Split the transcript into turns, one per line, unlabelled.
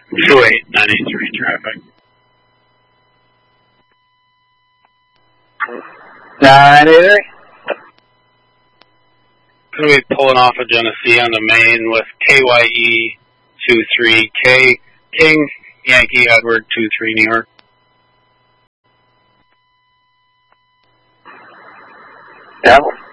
28, 983 traffic.
983.
Going to be pulling off of Genesee on the main with KYE 23K King Yankee Edward 23 New York.
Yeah.